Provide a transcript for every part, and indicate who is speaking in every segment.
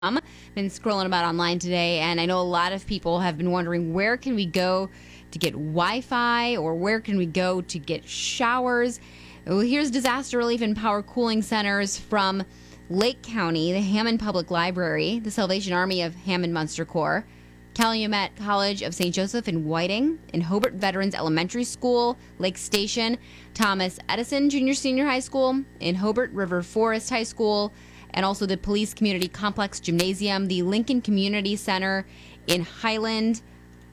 Speaker 1: Been scrolling about online today, and I know a lot of people have been wondering, where can we go to get Wi-Fi, or where can we go to get showers? Well, here's disaster relief and power cooling centers from Lake County, the Hammond Public Library, the Salvation Army of Hammond Munster Corps, Calumet College of St. Joseph in Whiting, in Hobart Veterans Elementary School, Lake Station, Thomas Edison Junior Senior High School, in Hobart River Forest High School, and also the Police Community Complex Gymnasium, the Lincoln Community Center in Highland.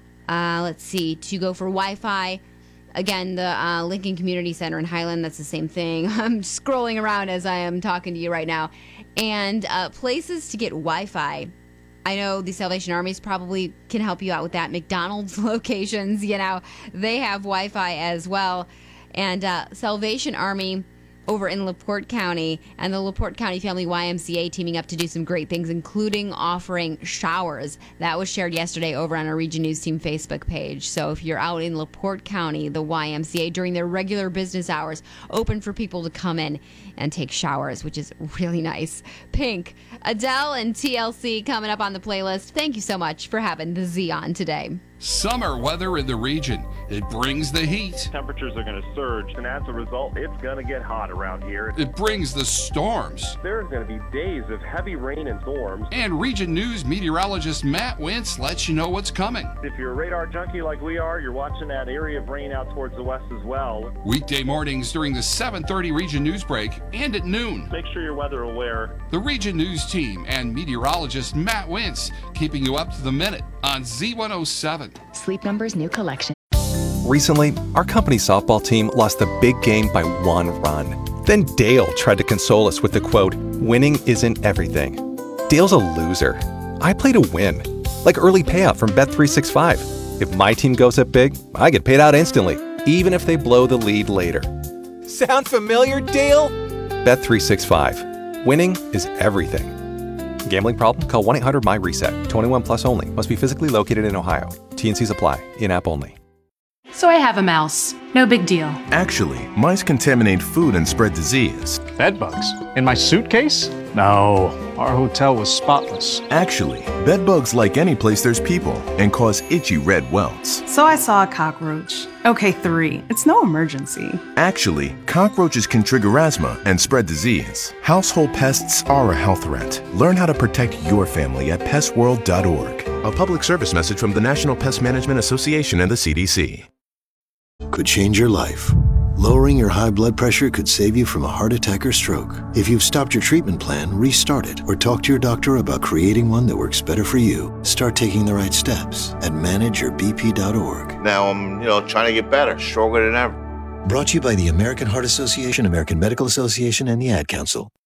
Speaker 1: To go for Wi-Fi. Again, the Lincoln Community Center in Highland, that's the same thing. I'm scrolling around as I am talking to you right now. And places to get Wi-Fi. I know the Salvation Armies probably can help you out with that. McDonald's locations, they have Wi-Fi as well. And Salvation Army over in LaPorte County, and the LaPorte County Family YMCA teaming up to do some great things, including offering showers. That was shared yesterday over on our Region News Team Facebook page. So if you're out in LaPorte County, the YMCA, during their regular business hours, open for people to come in and take showers, which is really nice. Pink, Adele, and TLC coming up on the playlist. Thank you so much for having the Z on today.
Speaker 2: Summer weather in the region. It brings the heat.
Speaker 3: Temperatures are going to surge, and as a result, it's going to get hot around here.
Speaker 2: It brings the storms.
Speaker 3: There's going to be days of heavy rain and storms.
Speaker 2: And Region News meteorologist Matt Wentz lets you know what's coming.
Speaker 3: If you're a radar junkie like we are, you're watching that area of rain out towards the west as well.
Speaker 2: Weekday mornings during the 7:30 Region News break and at noon.
Speaker 3: Make sure you're weather aware.
Speaker 2: The Region News Team and meteorologist Matt Wentz keeping you up to the minute on Z107.
Speaker 4: Sleep Number's new collection.
Speaker 5: Recently, our company softball team lost the big game by 1 run. Then Dale tried to console us with the quote, "Winning isn't everything." Dale's a loser. I play to win. Like early payout from Bet365. If my team goes up big, I get paid out instantly, even if they blow the lead later. Sound familiar, Dale? Bet365. Winning is everything. Gambling problem? Call 1-800-MY-RESET. 21 plus only. Must be physically located in Ohio. T&Cs apply. In-app only.
Speaker 6: So I have a mouse. No big deal.
Speaker 7: Actually, mice contaminate food and spread disease.
Speaker 8: Bedbugs? In my suitcase? No, our hotel was spotless.
Speaker 7: Actually, bedbugs like any place there's people and cause itchy red welts.
Speaker 9: So I saw a cockroach. Okay, 3. It's no emergency.
Speaker 7: Actually, cockroaches can trigger asthma and spread disease. Household pests are a health threat. Learn how to protect your family at pestworld.org. A public service message from the National Pest Management Association and the CDC.
Speaker 10: Could change your life. Lowering your high blood pressure could save you from a heart attack or stroke. If you've stopped your treatment plan, restart it or talk to your doctor about creating one that works better for you. Start taking the right steps at manageyourbp.org.
Speaker 11: Now I'm, trying to get better, stronger than ever.
Speaker 10: Brought to you by the American Heart Association, American Medical Association, and the Ad Council.